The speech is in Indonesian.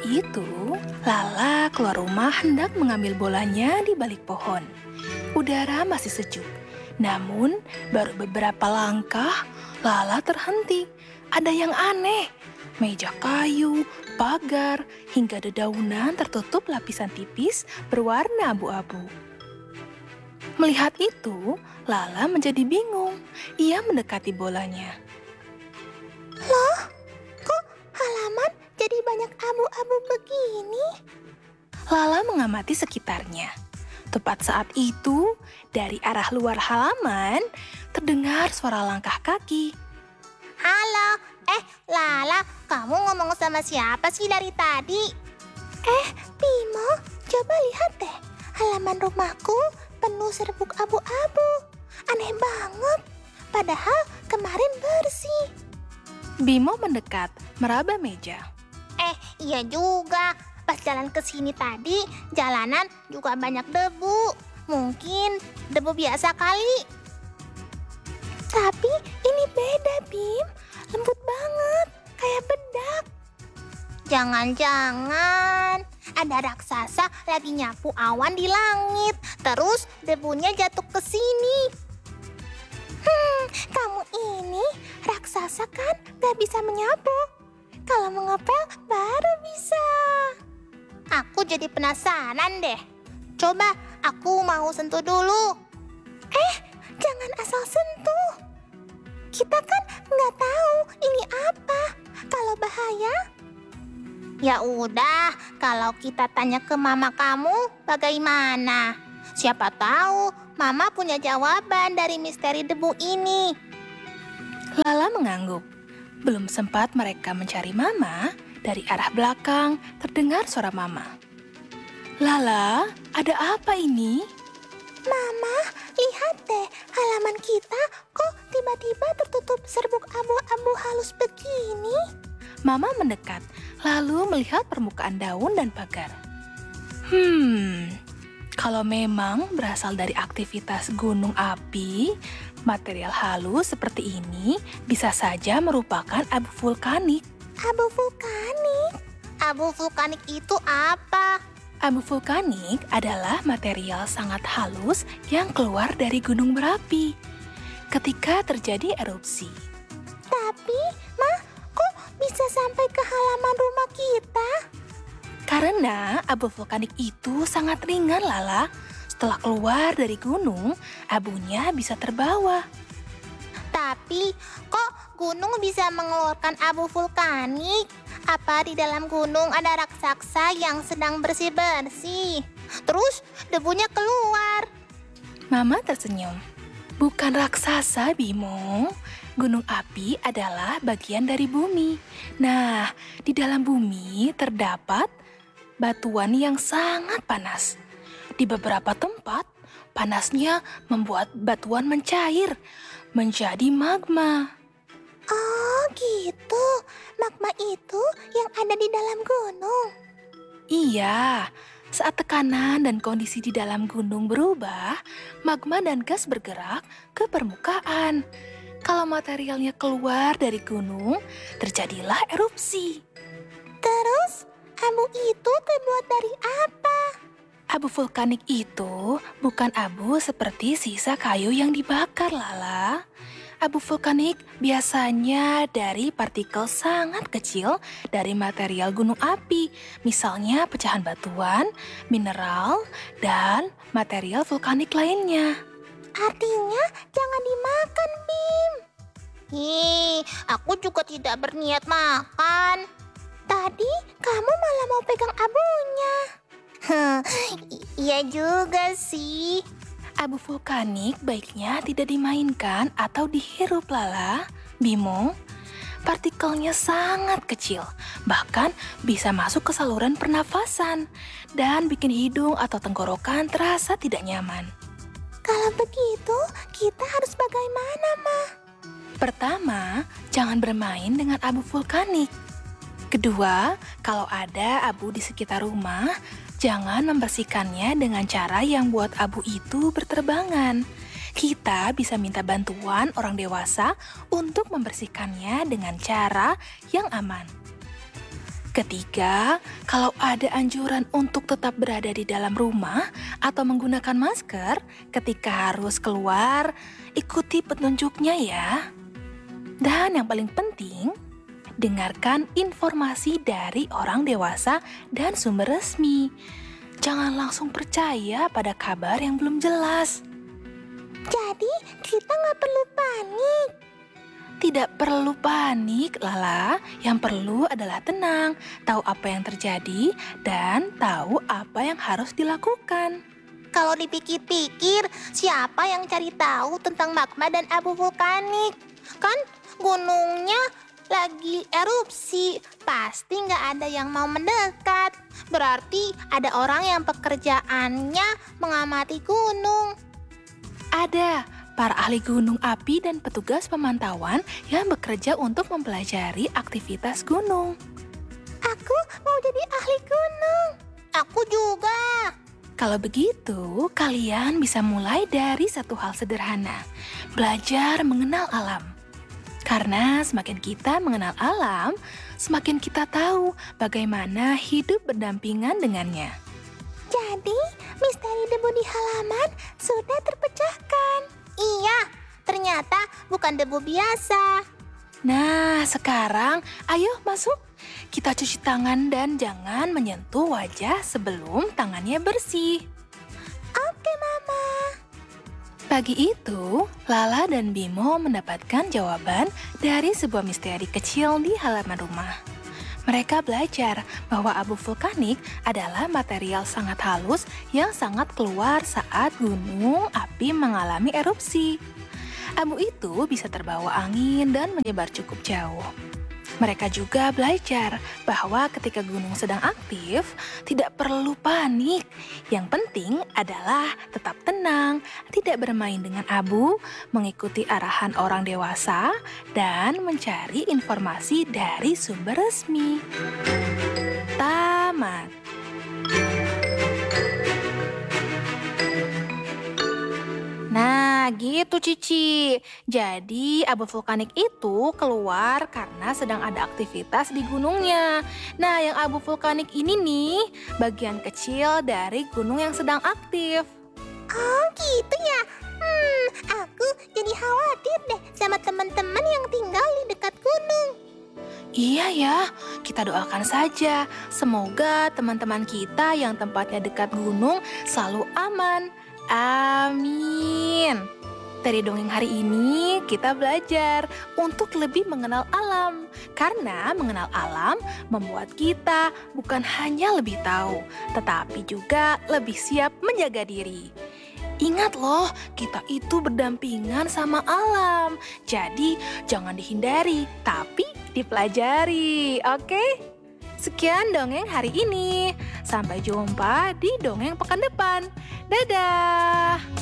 itu, Lala keluar rumah hendak mengambil bolanya di balik pohon. Udara masih sejuk, namun baru beberapa langkah Lala terhenti. Ada yang aneh, meja kayu, pagar, hingga dedaunan tertutup lapisan tipis berwarna abu-abu. Melihat itu, Lala menjadi bingung. Ia mendekati bolanya. Loh, kok halaman jadi banyak abu-abu begini? Lala mengamati sekitarnya. Tepat saat itu, dari arah luar halaman, terdengar suara langkah kaki. Halo, Lala, kamu ngomong sama siapa sih dari tadi? Bimo, coba lihat deh. Halaman rumahku penuh serbuk abu-abu. Aneh banget, padahal kemarin bersih. Bimo mendekat, meraba meja. Iya juga. Pas jalan ke sini tadi, jalanan juga banyak debu. Mungkin debu biasa kali. Tapi ini beda, Bim. Lembut banget, kayak bedak. Jangan-jangan ada raksasa lagi nyapu awan di langit. Terus debunya jatuh ke sini. Kamu ini raksasa kan gak bisa menyapu. Kalau mengepel baru bisa. Aku jadi penasaran deh. Coba aku mau sentuh dulu. Jangan asal sentuh. Kita kan nggak tahu ini apa. Kalau bahaya? Ya udah, kalau kita tanya ke mama kamu, bagaimana? Siapa tahu mama punya jawaban dari misteri debu ini. Lala mengangguk. Belum sempat mereka mencari Mama, dari arah belakang terdengar suara Mama. Lala, ada apa ini? Mama, lihat deh, halaman kita kok tiba-tiba tertutup serbuk abu-abu halus begini? Mama mendekat, lalu melihat permukaan daun dan pagar. Kalau memang berasal dari aktivitas gunung api, material halus seperti ini bisa saja merupakan abu vulkanik. Abu vulkanik? Abu vulkanik itu apa? Abu vulkanik adalah material sangat halus yang keluar dari gunung berapi ketika terjadi erupsi. Tapi, Ma, kok bisa sampai ke halaman rumah kita? Karena abu vulkanik itu sangat ringan, Lala. Setelah keluar dari gunung, abunya bisa terbawa. Tapi, kok gunung bisa mengeluarkan abu vulkanik? Apa di dalam gunung ada raksasa yang sedang bersih-bersih? Terus debunya keluar. Mama tersenyum. Bukan raksasa, Bimo. Gunung api adalah bagian dari bumi. Nah, di dalam bumi terdapat batuan yang sangat panas. Di beberapa tempat, panasnya membuat batuan mencair, menjadi magma. Oh gitu, magma itu yang ada di dalam gunung. Iya, saat tekanan dan kondisi di dalam gunung berubah, magma dan gas bergerak ke permukaan. Kalau materialnya keluar dari gunung, terjadilah erupsi. Terus, abu itu terbuat dari apa? Abu vulkanik itu bukan abu seperti sisa kayu yang dibakar, Lala. Abu vulkanik biasanya dari partikel sangat kecil dari material gunung api, misalnya pecahan batuan, mineral, dan material vulkanik lainnya. Artinya jangan dimakan, Bim. Aku juga tidak berniat makan. Tadi kamu malah mau pegang abunya. Iya juga sih. Abu vulkanik baiknya tidak dimainkan atau dihirup, Lala. Bimo, partikelnya sangat kecil, bahkan bisa masuk ke saluran pernafasan dan bikin hidung atau tenggorokan terasa tidak nyaman. Kalau begitu, kita harus bagaimana, Ma? Pertama, jangan bermain dengan abu vulkanik. Kedua, kalau ada abu di sekitar rumah, jangan membersihkannya dengan cara yang buat abu itu berterbangan. Kita bisa minta bantuan orang dewasa untuk membersihkannya dengan cara yang aman. Ketiga, kalau ada anjuran untuk tetap berada di dalam rumah atau menggunakan masker ketika harus keluar, ikuti petunjuknya ya. Dan yang paling penting, dengarkan informasi dari orang dewasa dan sumber resmi. Jangan langsung percaya pada kabar yang belum jelas. Jadi kita nggak perlu panik. Tidak perlu panik, Lala. Yang perlu adalah tenang, tahu apa yang terjadi, dan tahu apa yang harus dilakukan. Kalau dipikir-pikir, siapa yang cari tahu tentang magma dan abu vulkanik? Kan gunungnya lagi erupsi, pasti nggak ada yang mau mendekat. Berarti ada orang yang pekerjaannya mengamati gunung. Ada para ahli gunung api dan petugas pemantauan yang bekerja untuk mempelajari aktivitas gunung. Aku mau jadi ahli gunung. Aku juga. Kalau begitu, kalian bisa mulai dari satu hal sederhana, belajar mengenal alam. Karena semakin kita mengenal alam, semakin kita tahu bagaimana hidup berdampingan dengannya. Jadi, misteri debu di halaman sudah terpecahkan. Iya, ternyata bukan debu biasa. Nah, sekarang ayo masuk. Kita cuci tangan dan jangan menyentuh wajah sebelum tangannya bersih. Oke, Mama. Pagi itu, Lala dan Bimo mendapatkan jawaban dari sebuah misteri kecil di halaman rumah. Mereka belajar bahwa abu vulkanik adalah material sangat halus yang sangat keluar saat gunung api mengalami erupsi. Abu itu bisa terbawa angin dan menyebar cukup jauh. Mereka juga belajar bahwa ketika gunung sedang aktif, tidak perlu panik. Yang penting adalah tetap tenang, tidak bermain dengan abu, mengikuti arahan orang dewasa, dan mencari informasi dari sumber resmi. Tamat. Nah, gitu Cici. Jadi abu vulkanik itu keluar karena sedang ada aktivitas di gunungnya. Nah, yang abu vulkanik ini nih, bagian kecil dari gunung yang sedang aktif. Oh, gitu ya. Aku jadi khawatir deh sama teman-teman yang tinggal di dekat gunung. Iya ya, kita doakan saja. Semoga teman-teman kita yang tempatnya dekat gunung selalu aman. Amin. Dari dongeng hari ini kita belajar untuk lebih mengenal alam. Karena mengenal alam membuat kita bukan hanya lebih tahu, tetapi juga lebih siap menjaga diri. Ingat loh, kita itu berdampingan sama alam. Jadi jangan dihindari, tapi dipelajari, oke? Sekian dongeng hari ini. Sampai jumpa di dongeng pekan depan. Dadah!